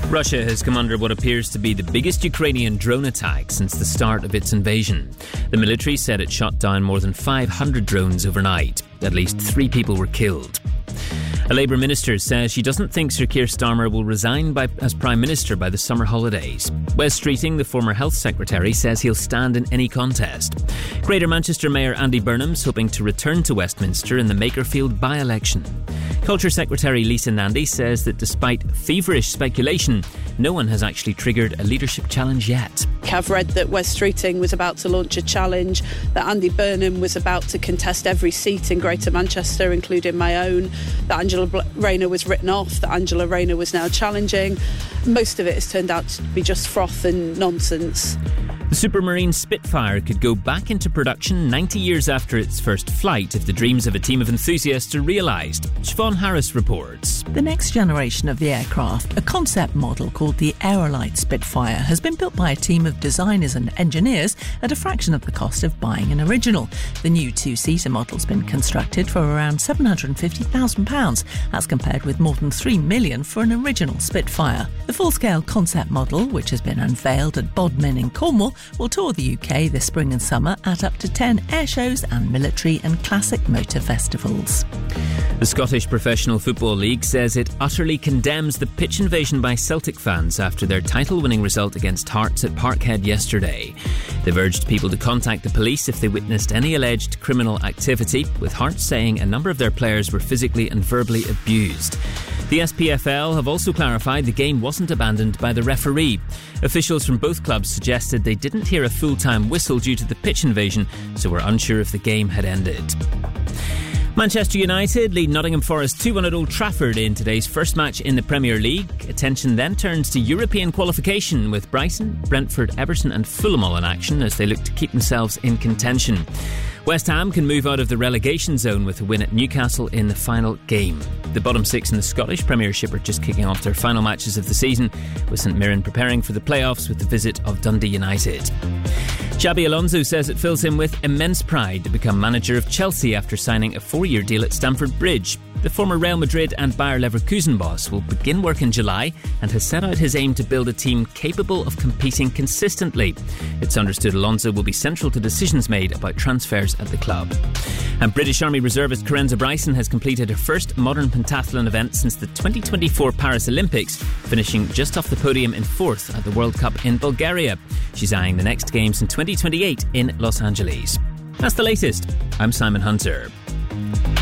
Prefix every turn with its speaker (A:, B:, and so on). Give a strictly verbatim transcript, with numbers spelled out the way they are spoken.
A: Russia has come under what appears to be the biggest Ukrainian drone attack since the start of its invasion. The military said it shot down more than five hundred drones overnight. At least three people were killed. A Labour minister says she doesn't think Sir Keir Starmer will resign by, as Prime Minister by the summer holidays. Wes Streeting, the former Health Secretary, says he'll stand in any contest. Greater Manchester Mayor Andy Burnham's hoping to return to Westminster in the Makerfield by-election. Culture Secretary Lisa Nandy says that despite feverish speculation, no one has actually triggered a leadership challenge yet.
B: I've read that Wes Streeting was about to launch a challenge, that Andy Burnham was about to contest every seat in Greater Manchester, including my own, that Angela Rayner was written off, that Angela Rayner was now challenging. Most of it has turned out to be just froth and nonsense.
A: The Supermarine Spitfire could go back into production ninety years after its first flight if the dreams of a team of enthusiasts are realised. Siobhan Harris reports.
C: The next generation of the aircraft, a concept model called the Aerolite Spitfire, has been built by a team of designers and engineers at a fraction of the cost of buying an original. The new two-seater model's been constructed for around seven hundred fifty thousand pounds, as compared with more than three million pounds for an original Spitfire. The full-scale concept model, which has been unveiled at Bodmin in Cornwall, will tour the U K this spring and summer at up to ten air shows and military and classic motor festivals.
A: The Scottish Professional Football League says it utterly condemns the pitch invasion by Celtic fans after their title-winning result against Hearts at Parkhead yesterday. They've urged people to contact the police if they witnessed any alleged criminal activity, with Hearts saying a number of their players were physically and verbally abused. The S P F L have also clarified the game wasn't abandoned by the referee. Officials from both clubs suggested they didn't hear a full-time whistle due to the pitch invasion, so were unsure if the game had ended. Manchester United lead Nottingham Forest two one at Old Trafford in today's first match in the Premier League. Attention then turns to European qualification, with Brighton, Brentford, Everton and Fulham all in action as they look to keep themselves in contention. West Ham can move out of the relegation zone with a win at Newcastle in the final game. The bottom six in the Scottish Premiership are just kicking off their final matches of the season, with St Mirren preparing for the playoffs with the visit of Dundee United. Xabi Alonso says it fills him with immense pride to become manager of Chelsea after signing a four-year deal at Stamford Bridge. The former Real Madrid and Bayer Leverkusen boss will begin work in July and has set out his aim to build a team capable of competing consistently. It's understood Alonso will be central to decisions made about transfers at the club. And British Army reservist Carenza Bryson has completed her first modern pentathlon event since the twenty twenty-four Paris Olympics, finishing just off the podium in fourth at the World Cup in Bulgaria. She's eyeing the next games in twenty twenty-eight in Los Angeles. That's the latest. I'm Simon Hunter.